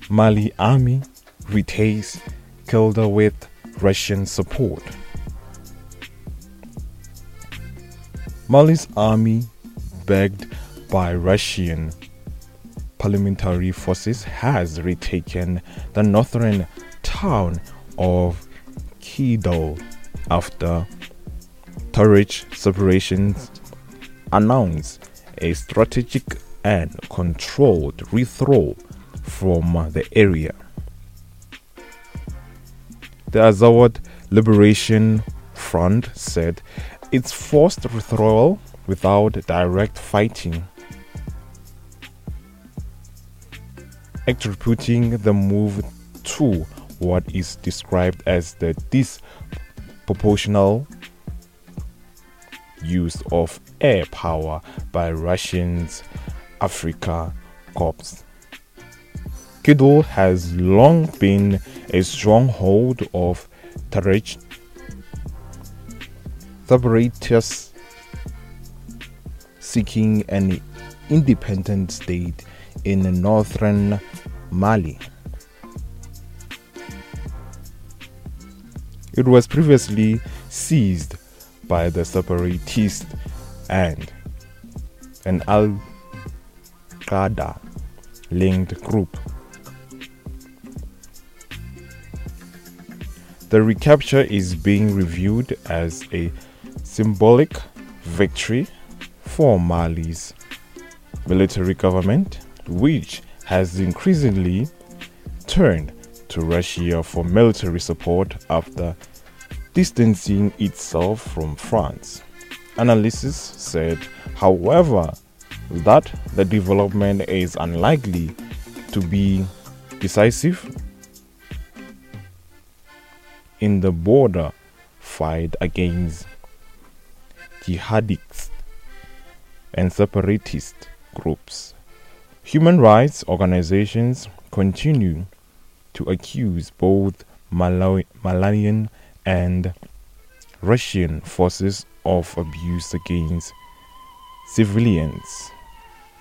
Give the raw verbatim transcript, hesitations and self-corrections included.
Mali army retains Kildare with Russian support. Mali's army, backed by Russian parliamentary forces, has retaken the northern town of Kidal after Tuareg separations announced a strategic and controlled withdrawal from the area. The Azawad Liberation Front said its forced withdrawal without direct fighting, attributing the move to what is described as the disproportional use of air power by Russia's Afrika Corps. Kidal has long been a stronghold of Tuareg separatists seeking an independent state in northern Mali. It was previously seized by the separatists and an Al-Qaeda linked group. The recapture is being reviewed as a symbolic victory for Mali's military government, which has increasingly turned to Russia for military support after distancing itself from France. Analysts said, however, that the development is unlikely to be decisive in the border fight against jihadists and separatist groups. Human rights organizations continue to accuse both Malawi- Malian and Russian forces of abuse against civilians.